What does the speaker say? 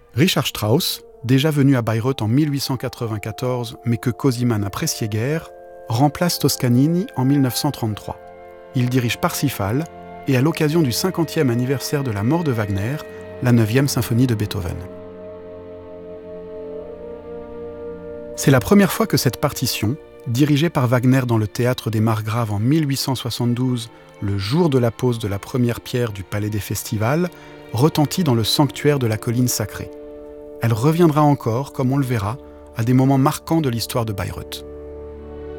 Richard Strauss, déjà venu à Bayreuth en 1894, mais que Cosima n'appréciait guère, remplace Toscanini en 1933. Il dirige Parsifal et à l'occasion du 50e anniversaire de la mort de Wagner, la 9e symphonie de Beethoven. C'est la première fois que cette partition, dirigée par Wagner dans le Théâtre des Margraves en 1872, le jour de la pose de la première pierre du Palais des Festivals, retentit dans le sanctuaire de la colline sacrée. Elle reviendra encore, comme on le verra, à des moments marquants de l'histoire de Bayreuth.